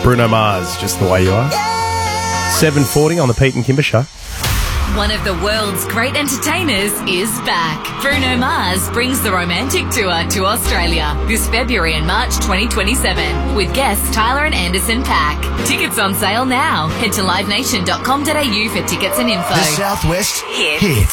Bruno Mars, Just the Way You Are. 7:40 on the Pete and Kimber Show. One of the world's great entertainers is back. Bruno Mars brings the Romantic Tour to Australia this February and March 2027 with guests Tyler and Anderson .Paak. Tickets on sale now. Head to livenation.com.au for tickets and info. The Southwest Hit.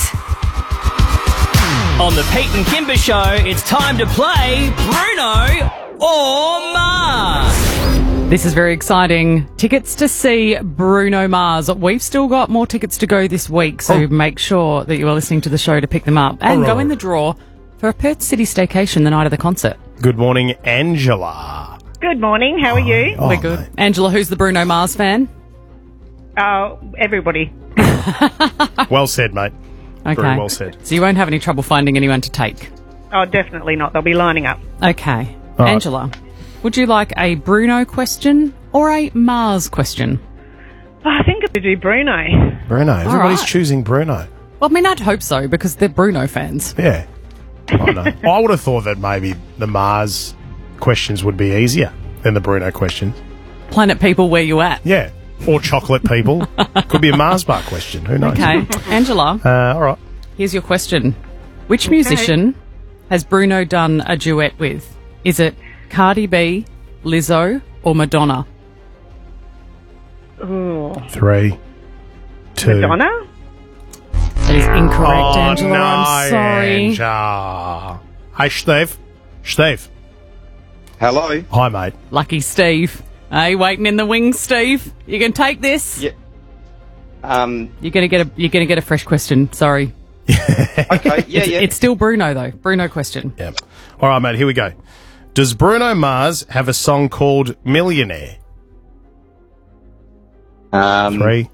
On the Pete and Kimber Show, it's time to play Bruno or Mars. This is very exciting. Tickets to see Bruno Mars. We've still got more tickets to go this week, so make sure that you are listening to the show to pick them up and go in the draw for a Perth City staycation the night of the concert. Good morning, Angela. Good morning. How are you? We're good. Mate. Angela, who's the Bruno Mars fan? Everybody. Well said, mate. Okay. Very well said. So you won't have any trouble finding anyone to take. Oh, definitely not. They'll be lining up. Okay. All right. Angela, would you like a Bruno question or a Mars question? Oh, I think I could do Bruno. Bruno. Everybody's right. choosing Bruno. Well, I mean, I'd hope so because they're Bruno fans. Yeah. I know. I would have thought that maybe the Mars questions would be easier than the Bruno questions. Planet people, where you at? Yeah. Or chocolate people. Could be a Mars bar question. Who knows? Okay. Angela, All right. here's your question. Which musician has Bruno done a duet with? Is it Cardi B, Lizzo, or Madonna? Ooh. 3, 2. Madonna? That is incorrect, Oh, Angela. no, I'm sorry. Angela. Hey, Steve. Steve. Hello. Hi, mate. Lucky Steve. Hey, waiting in the wings, Steve. You can take this. Yeah. You're gonna get a fresh question. Sorry. Okay. Yeah. Yeah. It's still Bruno though. Bruno question. Yep. All right, mate. Here we go. Does Bruno Mars have a song called Millionaire? 3,